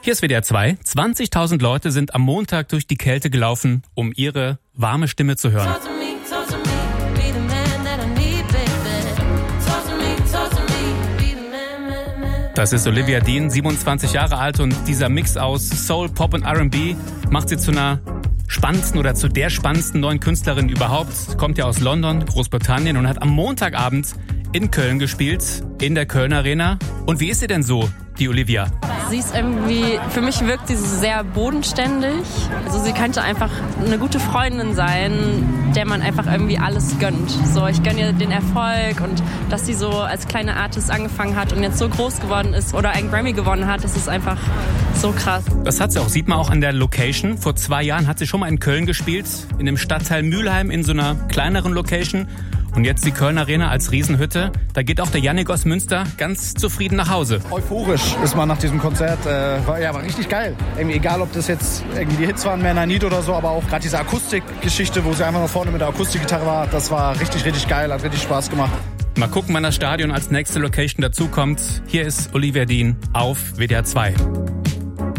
Hier ist WDR 2. 20.000 Leute sind am Montag durch die Kälte gelaufen, um ihre warme Stimme zu hören. Das ist Olivia Dean, 27 Jahre alt, und dieser Mix aus Soul, Pop und R&B macht sie zu einer spannendsten oder zu der spannendsten neuen Künstlerin überhaupt. Kommt ja aus London, Großbritannien, und hat am Montagabend in Köln gespielt, in der Köln Arena. Und wie ist sie denn so, die Olivia? Sie ist irgendwie, für mich wirkt sie sehr bodenständig. Also sie könnte einfach eine gute Freundin sein, der man einfach irgendwie alles gönnt. So, ich gönne ihr den Erfolg und dass sie so als kleine Artist angefangen hat und jetzt so groß geworden ist oder einen Grammy gewonnen hat, das ist einfach so krass. Das hat sie auch, sieht man auch an der Location. Vor 2 Jahren hat sie schon mal in Köln gespielt, in dem Stadtteil Mülheim, in so einer kleineren Location. Und jetzt die Köln Arena als Riesenhütte. Da geht auch der Jannik aus Münster ganz zufrieden nach Hause. Euphorisch ist man nach diesem Konzert. War richtig geil. Irgendwie egal, ob das jetzt irgendwie die Hits waren, Man I Need oder so, aber auch gerade diese Akustikgeschichte, wo sie einfach noch vorne mit der Akustikgitarre war, das war richtig geil, hat richtig Spaß gemacht. Mal gucken, wann das Stadion als nächste Location dazukommt. Hier ist Olivia Dean auf WDR 2.